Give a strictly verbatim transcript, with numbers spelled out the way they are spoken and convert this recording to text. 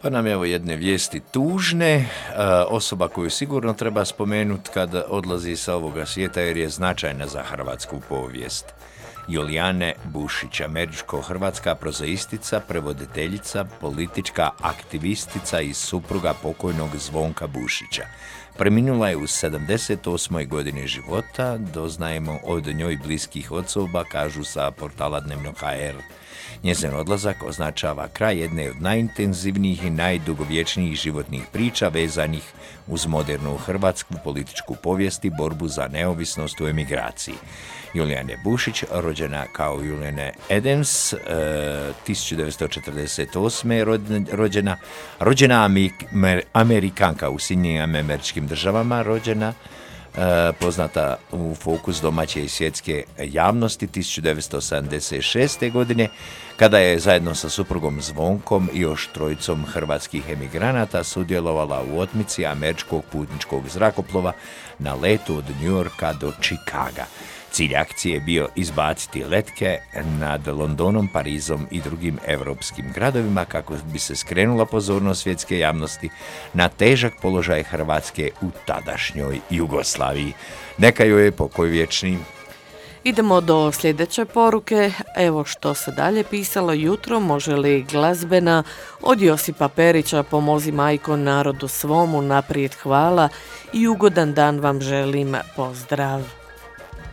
Pa nam je evo jedne vijesti tužne, e, osoba koju sigurno treba spomenuti kad odlazi sa ovoga svijeta jer je značajna za hrvatsku povijest. Julijane Bušić, američko-hrvatska prozaistica, prevoditeljica, politička aktivistica i supruga pokojnog Zvonka Bušića. Preminula je u sedamdeset osmoj godini života, doznajemo od njoj bliskih osoba, kažu sa portala Dnevno ha er. Njezin odlazak označava kraj jedne od najintenzivnijih i najdugovječnijih životnih priča vezanih uz modernu hrvatsku političku povijest i borbu za neovisnost u emigraciji. Julijane Bušić, rođena kao Julijane Adams, e, tisuću devetsto četrdeset osme. rođena, rođena Amerikanka u Sjedinjenim Američkim Državama, rođena e, poznata u fokus domaće i svjetske javnosti tisuću devetsto sedamdeset šeste. godine, kada je zajedno sa suprugom Zvonkom i još trojicom hrvatskih emigranata sudjelovala u otmici američkog putničkog zrakoplova na letu od New Yorka do Chicaga. Cilj akcije je bio izbaciti letke nad Londonom, Parizom i drugim europskim gradovima kako bi se skrenula pozornost svjetske javnosti na težak položaj Hrvatske u tadašnjoj Jugoslaviji. Neka joj je pokoj vječni. Idemo do sljedeće poruke. Evo što se dalje pisalo jutro. Može li glazbena od Josipa Perića Pomozi majko narodu svomu, naprijed hvala i ugodan dan vam želim, pozdrav.